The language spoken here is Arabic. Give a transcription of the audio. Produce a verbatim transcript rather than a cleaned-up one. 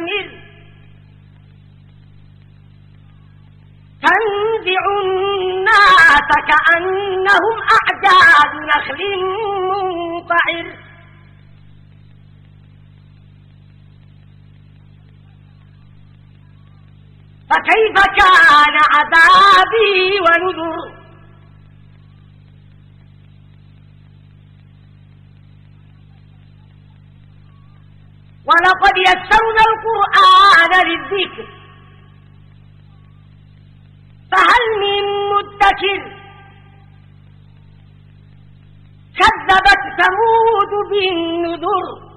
مستمر تنزع الناس كأنهم أعجاز نخل منقعر فكيف كان عذابي ونذر ولقد يسرنا القرآن للذكر فهل من مدكر كذبت ثمود بالنذر